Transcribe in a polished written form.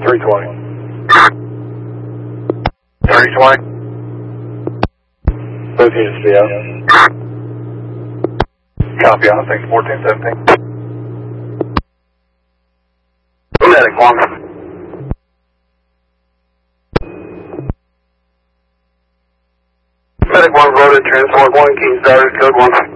320. 320. Both units be out. Copy on, thanks, 1417. Medic 1. Medic 1, road transport 1, Kings Dodge, code 1.